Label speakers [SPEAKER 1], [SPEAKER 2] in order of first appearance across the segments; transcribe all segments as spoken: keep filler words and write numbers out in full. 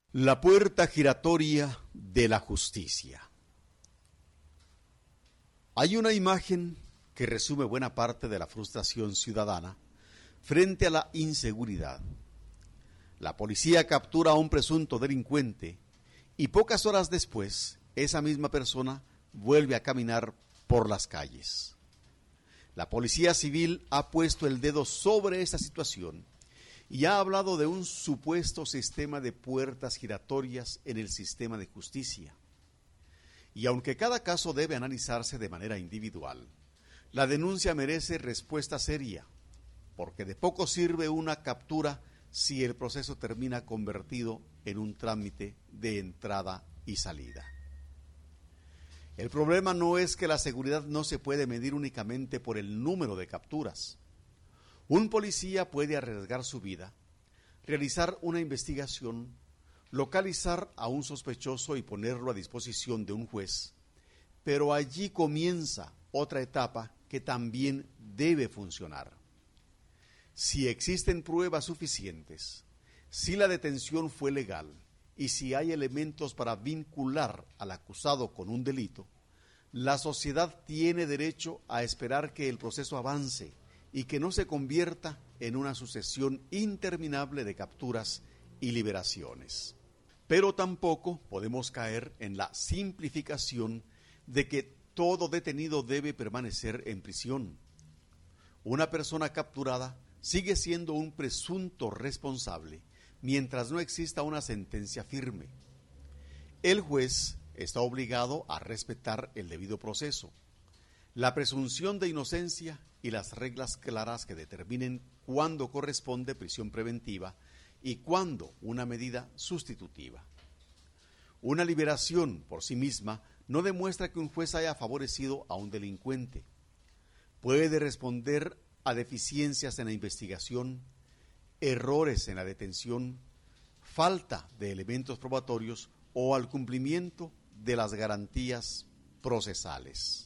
[SPEAKER 1] La puerta giratoria de la justicia. Hay una imagen que resume buena parte de la frustración ciudadana frente a la inseguridad. La policía captura a un presunto delincuente y pocas horas después, esa misma persona vuelve a caminar por las calles. La Policía Civil ha puesto el dedo sobre esta situación y ha hablado de un supuesto sistema de puertas giratorias en el sistema de justicia. Y aunque cada caso debe analizarse de manera individual, la denuncia merece respuesta seria, porque de poco sirve una captura si el proceso termina convertido en un trámite de entrada y salida. El problema no es que la seguridad no se puede medir únicamente por el número de capturas. Un policía puede arriesgar su vida, realizar una investigación, localizar a un sospechoso y ponerlo a disposición de un juez, pero allí comienza otra etapa que también debe funcionar. Si existen pruebas suficientes, si la detención fue legal y si hay elementos para vincular al acusado con un delito, la sociedad tiene derecho a esperar que el proceso avance y que no se convierta en una sucesión interminable de capturas y liberaciones. Pero tampoco podemos caer en la simplificación de que todo detenido debe permanecer en prisión. Una persona capturada sigue siendo un presunto responsable mientras no exista una sentencia firme. El juez está obligado a respetar el debido proceso, la presunción de inocencia y las reglas claras que determinen cuándo corresponde prisión preventiva y cuándo una medida sustitutiva. Una liberación por sí misma no demuestra que un juez haya favorecido a un delincuente. Puede responder a deficiencias en la investigación, errores en la detención, falta de elementos probatorios o al cumplimiento de las garantías procesales.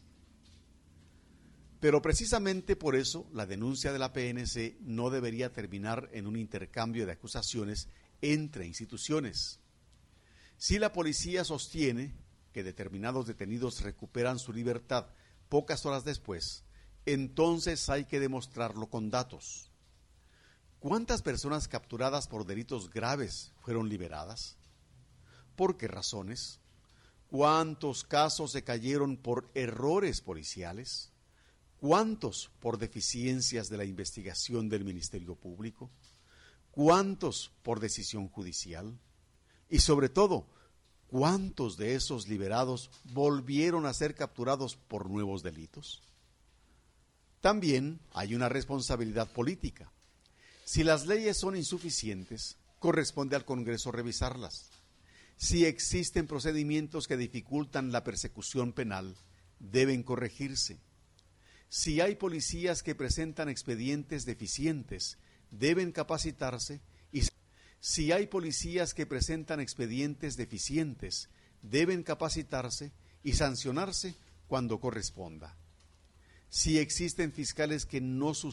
[SPEAKER 1] Pero precisamente por eso la denuncia de la P N C no debería terminar en un intercambio de acusaciones entre instituciones. Si la policía sostiene que determinados detenidos recuperan su libertad pocas horas después, entonces hay que demostrarlo con datos. ¿Cuántas personas capturadas por delitos graves fueron liberadas? ¿Por qué razones? ¿Cuántos casos se cayeron por errores policiales? ¿Cuántos por deficiencias de la investigación del Ministerio Público? ¿Cuántos por decisión judicial? Y sobre todo, ¿cuántos de esos liberados volvieron a ser capturados por nuevos delitos? También hay una responsabilidad política. Si las leyes son insuficientes, corresponde al Congreso revisarlas. Si existen procedimientos que dificultan la persecución penal, deben corregirse. Si hay policías que presentan expedientes deficientes, deben capacitarse y si hay policías que presentan expedientes deficientes, deben capacitarse y sancionarse cuando corresponda. Si existen fiscales que no